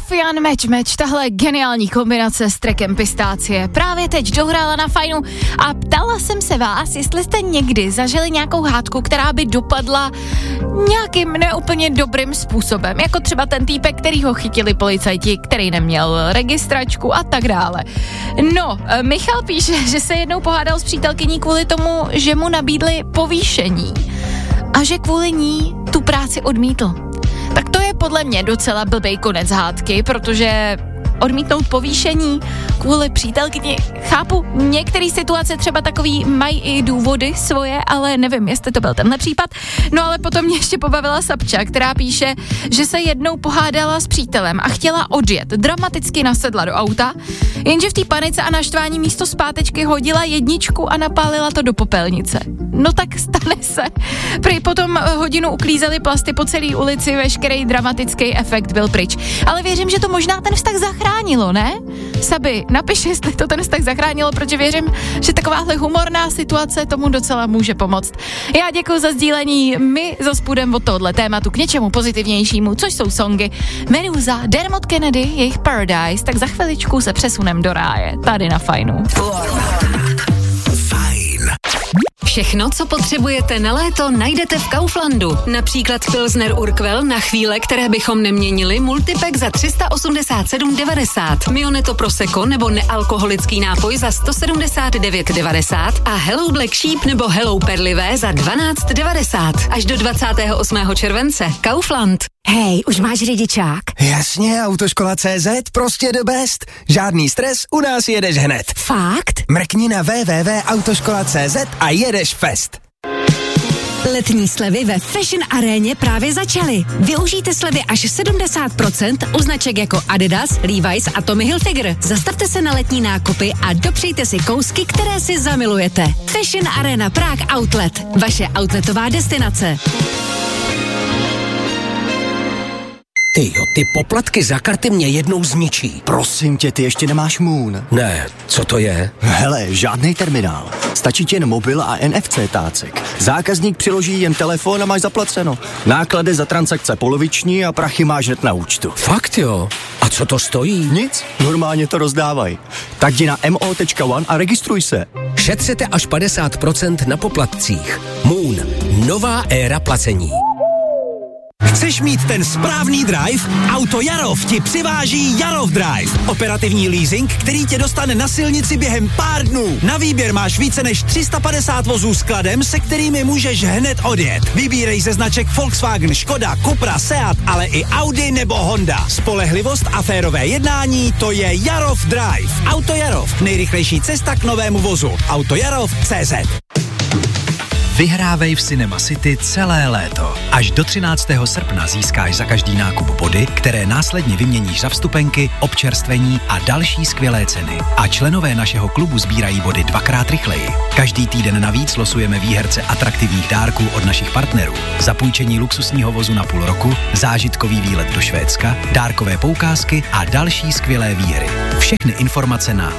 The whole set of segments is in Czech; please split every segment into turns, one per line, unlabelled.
Sofian Match, tahle geniální kombinace s trackem Pistácie právě teď dohrála na Fajnu a ptala jsem se vás, jestli jste někdy zažili nějakou hádku, která by dopadla nějakým neúplně dobrým způsobem, jako třeba ten týpek, který ho chytili policajti, který neměl registračku a tak dále. No, Michal píše, že se jednou pohádal s přítelkyní kvůli tomu, že mu nabídli povýšení a že kvůli ní tu práci odmítl. Tak to je podle mě docela blbej konec hádky, protože odmítnout povýšení kvůli přítelkyni, chápu, některé situace třeba takový mají i důvody svoje, ale nevím, jestli to byl tenhle případ. No ale potom mě ještě pobavila Sapča, která píše, že se jednou pohádala s přítelem a chtěla odjet, dramaticky nasedla do auta, jenže v té panice a naštvání místo zpátečky hodila jedničku a napálila to do popelnice. No tak stane se. Prý potom hodinu uklízeli plasty po celé ulici, veškerý dramatický efekt byl pryč. Ale věřím, že to možná ten vztah zachránilo, ne? Sabi, napiš, jestli to ten vztah zachránilo, protože věřím, že takováhle humorná situace tomu docela může pomoct. Já děkuji za sdílení, my zas půjdeme od tohohle tématu k něčemu pozitivnějšímu, což jsou songy Meduza, Dermot Kennedy, jejich Paradise, tak za chviličku se přesunem do ráje, tady na Fajnu.
Všechno, co potřebujete na léto, najdete v Kauflandu. Například Pilsner Urquell na chvíle, které bychom neměnili, multipack za 387,90, Mioneto Prosecco nebo nealkoholický nápoj za 179,90 a Hello Black Sheep nebo Hello Perlivé za 12,90. Až do 28. července. Kaufland.
Hej, už máš řidičák?
Jasně, Autoškola.cz, prostě the best. Žádný stres, u nás jedeš hned.
Fakt?
Mrkni na www.autoškola.cz a jedeš fest.
Letní slevy ve Fashion Aréně právě začaly. Využijte slevy až 70% u značek jako Adidas, Levi's a Tommy Hilfiger. Zastavte se na letní nákupy a dopřejte si kousky, které si zamilujete. Fashion Arena Prague Outlet. Vaše outletová destinace.
Tyjo, ty poplatky za karty mě jednou zničí.
Prosím tě, ty ještě nemáš Moon.
Ne, co to je?
Hele, žádný terminál. Stačí ti jen mobil a NFC tácek. Zákazník přiloží jen telefon a máš zaplaceno. Náklady za transakce poloviční a prachy máš hned na účtu.
Fakt jo? A co to stojí?
Nic, normálně to rozdávají. Tak jdi na mo.one a registruj se.
Šetřete až 50% na poplatcích. Moon. Nová éra placení.
Chceš mít ten správný drive? Auto Jarov ti přiváží Jarov Drive. Operativní leasing, který tě dostane na silnici během pár dnů. Na výběr máš více než 350 vozů s kladem, se kterými můžeš hned odjet. Vybírej ze značek Volkswagen, Škoda, Cupra, Seat, ale i Audi nebo Honda. Spolehlivost a férové jednání, to je Jarov Drive. Auto Jarov, nejrychlejší cesta k novému vozu. Autojarov.cz.
Vyhrávej v Cinema City celé léto. Až do 13. srpna získáš za každý nákup body, které následně vyměníš za vstupenky, občerstvení a další skvělé ceny. A členové našeho klubu sbírají body 2x rychleji. Každý týden navíc losujeme výherce atraktivních dárků od našich partnerů. Zapůjčení luxusního vozu na půl roku, zážitkový výlet do Švédska, dárkové poukázky a další skvělé výhry. Všechny informace na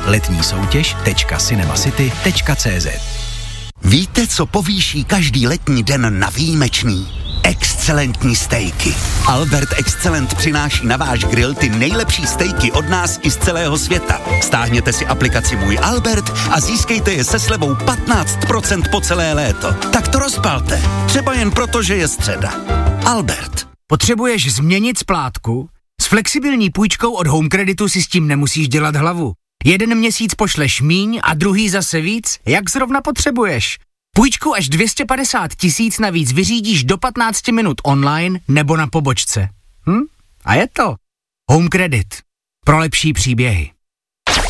letnísoutěž.cinemacity.cz.
Víte, co povýší každý letní den na výjimečný? Excelentní stejky. Albert Excellent přináší na váš grill ty nejlepší stejky od nás i z celého světa. Stáhněte si aplikaci Můj Albert a získejte je se slevou 15% po celé léto. Tak to rozpalte. Třeba jen proto, že je středa. Albert.
Potřebuješ změnit splátku? S flexibilní půjčkou od Home Creditu si s tím nemusíš dělat hlavu. Jeden měsíc pošleš míň a druhý zase víc, jak zrovna potřebuješ. Půjčku až 250 000 navíc vyřídíš do 15 minut online nebo na pobočce. A je to Home Credit. Pro lepší příběhy.